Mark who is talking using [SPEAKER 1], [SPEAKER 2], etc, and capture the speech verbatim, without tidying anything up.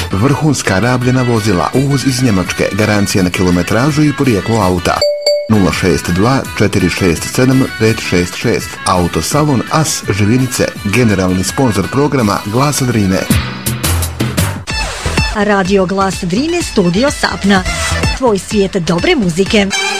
[SPEAKER 1] vrhunska rabljena vozila, uvoz iz Njemačke, garancija na kilometražu i porijeklo auta. nula šest dva četiri šest sedam pet šest šest. Autosalon As Živinice, generalni sponzor programa Glasa Drine.
[SPEAKER 2] Radio Glas Drine, studio Sapna. Tvoj svijet dobre muzike.